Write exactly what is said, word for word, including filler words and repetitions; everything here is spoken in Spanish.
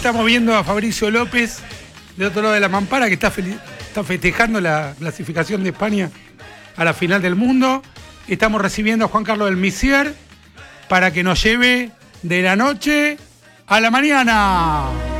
estamos viendo a Fabricio López, del otro lado de la mampara, que está, fel- está festejando la clasificación de España a la final del mundo. Estamos recibiendo a Juan Carlos del Misier para que nos lleve de la noche a la mañana.